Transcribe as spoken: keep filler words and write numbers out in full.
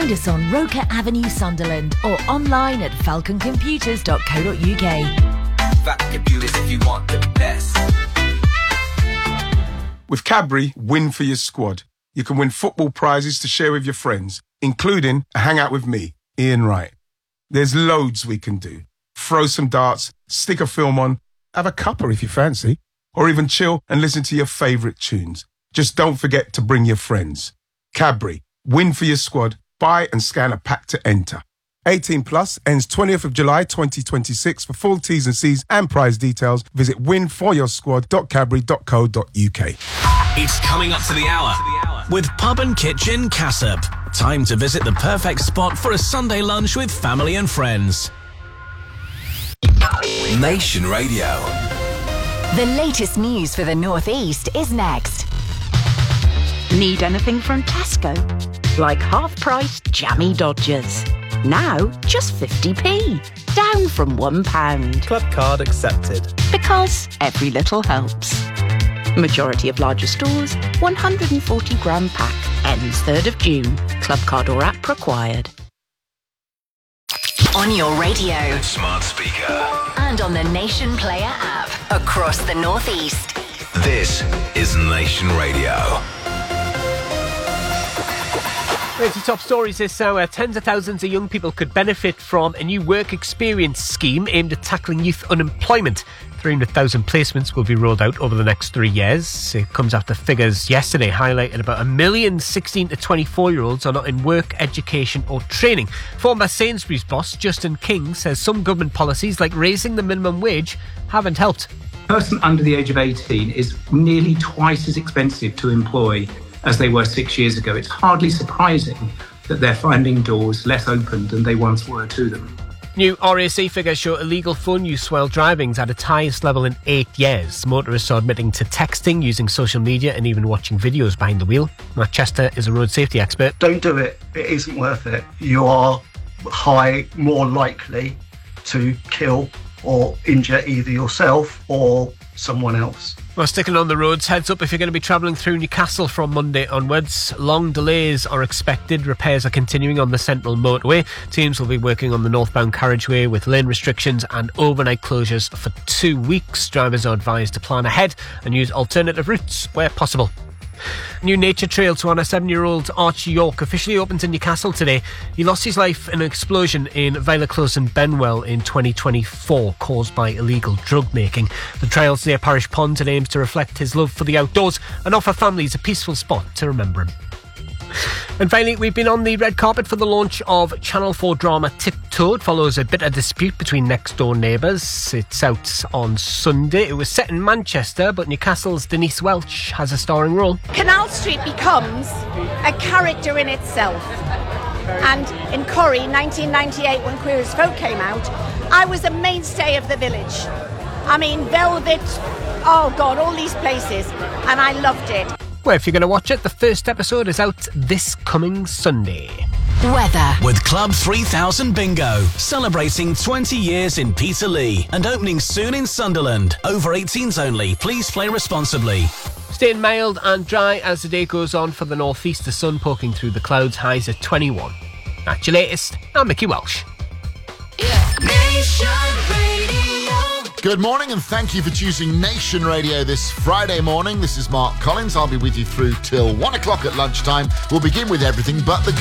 Find us on Roker Avenue, Sunderland, or online at falcon computers dot co dot uk. Falcon Computers if you want the best. With Cadbury, win for your squad. You can win football prizes to share with your friends, including a hangout with me, Ian Wright. There's loads we can do. Throw some darts, stick a film on, have a cuppa if you fancy, or even chill and listen to your favourite tunes. Just don't forget to bring your friends. Cadbury, win for your squad. Buy and scan a pack to enter. eighteen plus, ends twentieth of July twenty twenty-six. For full T's and C's and prize details, visit win for your squad dot cadbury dot co dot uk. It's coming up to the hour with Pub and Kitchen Cassop. Time to visit the perfect spot for a Sunday lunch with family and friends. Nation Radio. The latest news for the North East is next. Need anything from Tesco? Like half-price jammy Dodgers. Now, just fifty p. Down from one pound. Club card accepted. Because every little helps. Majority of larger stores, one hundred forty gram pack. Ends third of June. Club card or app required. On your radio. Smart speaker. And on the Nation Player app. Across the North East. This is Nation Radio. Twenty top stories this hour. Tens of thousands of young people could benefit from a new work experience scheme aimed at tackling youth unemployment. three hundred thousand placements will be rolled out over the next three years. It comes after figures yesterday highlighted about a million sixteen to twenty-four-year-olds are not in work, education or training. Former Sainsbury's boss Justin King says some government policies like raising the minimum wage haven't helped. A person under the age of eighteen is nearly twice as expensive to employ as they were six years ago. It's hardly surprising that they're finding doors less open than they once were to them. New R A C figures show illegal phone use while driving's at its highest level in eight years. Motorists are admitting to texting, using social media and even watching videos behind the wheel. Matt Chester is a road safety expert. Don't do it. It isn't worth it. You are high, more likely to kill or injure either yourself or someone else. Well, sticking on the roads, heads up if you're going to be travelling through Newcastle from Monday onwards. Long delays are expected. Repairs are continuing on the central motorway. Teams will be working on the northbound carriageway with lane restrictions and overnight closures for two weeks. Drivers are advised to plan ahead and use alternative routes where possible. New nature trail to honour seven-year-old Archie York officially opens in Newcastle today. He lost his life in an explosion in Violet Close and Benwell in twenty twenty-four caused by illegal drug making. The trail's near Parish Pond and aims to reflect his love for the outdoors and offer families a peaceful spot to remember him. And finally, we've been on the red carpet for the launch of Channel four drama Tiptoe. It follows a bitter dispute between next-door neighbours. It's out on Sunday. It was set in Manchester, but Newcastle's Denise Welch has a starring role. Canal Street becomes a character in itself. And in Corrie, nineteen ninety-eight, when Queer as Folk came out, I was a mainstay of the village. I mean, Velvet, oh God, all these places. And I loved it. Well, if you're going to watch it, the first episode is out this coming Sunday. Weather. With Club three thousand Bingo, celebrating twenty years in Peterlee and opening soon in Sunderland. Over eighteens only. Please play responsibly. Staying mild and dry as the day goes on for the northeast. The sun poking through the clouds, highs at twenty-one. That's your latest. I'm Mickey Welsh. Yeah. Nation Radio. Good morning and thank you for choosing Nation Radio this Friday morning. This is Mark Collins. I'll be with you through till one o'clock at lunchtime. We'll begin with everything but the good.